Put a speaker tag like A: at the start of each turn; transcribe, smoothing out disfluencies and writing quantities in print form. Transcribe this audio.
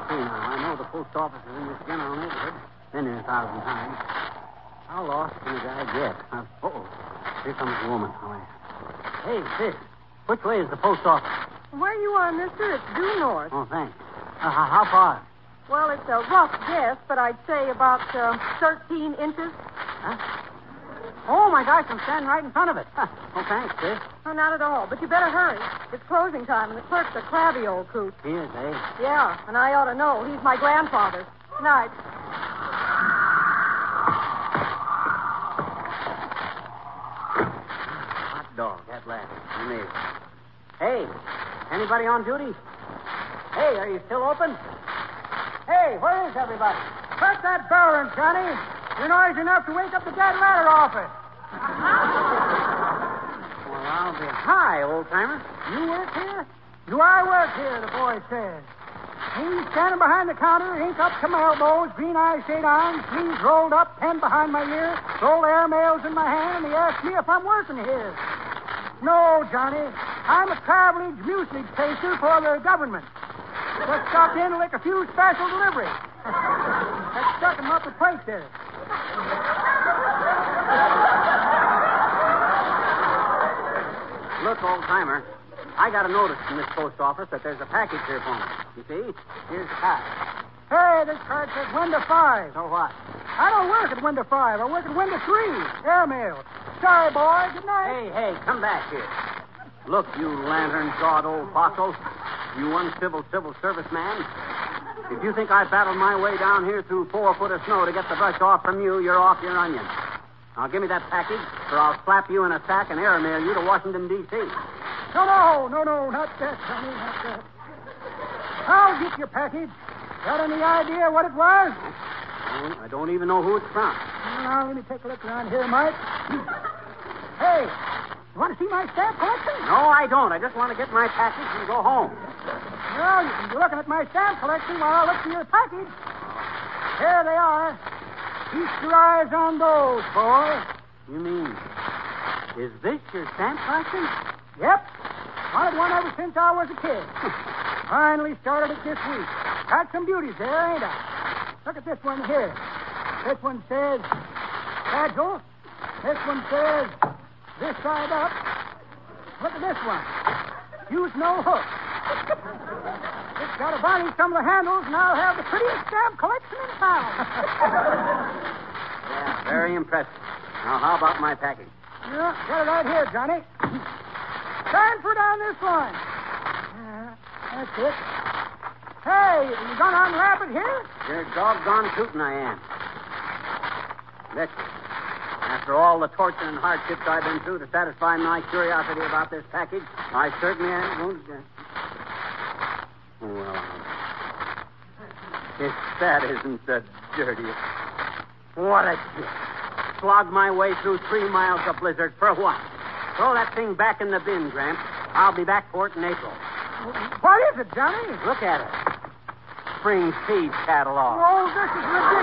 A: see now. I know the post office is in this general neighborhood. Been here 1,000 times. How lost can a guy get? Uh-oh. Here comes the woman. Oh, yeah. Hey, sis. Which way is the post office?
B: Where you are, mister, it's due north.
A: Oh, thanks. How far?
B: Well, it's a rough guess, but I'd say about 13 inches.
A: Huh? Oh, my gosh, I'm standing right in front of it. Oh, thanks, sis.
B: Oh, not at all, but you better hurry. It's closing time, and the clerk's a crabby old coot.
A: He is, eh?
B: Yeah, and I ought to know. He's my grandfather. Good night.
A: Hot dog, that last. Amazing. Hey, anybody on duty? Hey, are you still open? Hey, where is everybody?
C: Cut that bell ring, Johnny. You're noisy enough to wake up the dead ladder office.
A: Well, I'll be... Hi, old-timer.
C: You work here? Do I work here, the boy says. He's standing behind the counter, ink up to my elbows, green eyes shade on, sleeves rolled up, pen behind my ear, rolled airmails in my hand, and he asked me if I'm working here. No, Johnny. I'm a travelage mucilage chaser for the government. Just stopped in to lick a few special deliveries. That's stuck him up the plate there.
A: Look, old-timer, I got a notice from this post office that there's a package here for me. You see? Here's the pack.
C: Hey, this card says window 5.
A: So what?
C: I don't work at window 5. I work at window 3. Airmail. Sorry, boy. Good night.
A: Hey, come back here. Look, you lantern-jawed old fossil. You uncivil civil service man. If you think I battled my way down here through 4 foot of snow to get the brush off from you, you're off your onion. Now give me that package, or I'll slap you in a sack and airmail you to Washington, D.C.
C: No, not that, Johnny, not that. I'll get your package. Got any idea what it was?
A: I don't even know who it's from.
C: Now, let me take a look around here, Mike. Hey, you want to see my stamp collection?
A: No, I don't. I just want to get my package and go home.
C: Well, you can be looking at my stamp collection while I look for your package. Here they are. Feast your eyes on those, boy.
A: You mean, is this your stamp collection?
C: Yep. Wanted one ever since I was a kid. Finally started it this week. Got some beauties there, ain't I? Look at this one here. This one says, Fragile. This one says, this side up. Look at this one. Use no hook. Just got to varnish some of the handles, and I'll have the prettiest stamp collection in town.
A: Yeah, very impressive. Now, how about my package?
C: Yeah, got it right here, Johnny. Transfer down this line. That's it. Hey, you gonna unwrap it here?
A: You're doggone tootin' I am. Listen, after all the torture and hardships I've been through to satisfy my curiosity about this package, I certainly am going to... Well, if that isn't the dirtiest... What a joke. Slogged my way through 3 miles of blizzard for what? Throw that thing back in the bin, Gramps. I'll be back for it in April.
C: What is it, Johnny?
A: Look at it. Spring seed catalog.
C: Oh, this is ridiculous.